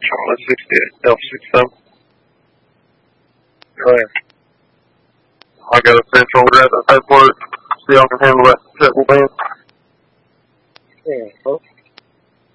Charlie 60, Delta 67. Go ahead. I got a central at the airport. See if I can handle that triple band.